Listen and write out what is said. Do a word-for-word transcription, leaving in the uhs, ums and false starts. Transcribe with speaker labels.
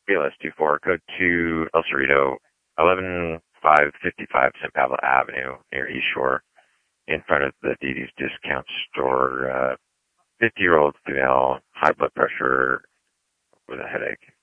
Speaker 1: B L S two four, go to El Cerrito, eleven five fifty-five San Pablo Avenue near East Shore, in front of the Dee Dee's Discount Store. Uh, fifty-year-old female, high blood pressure with a headache.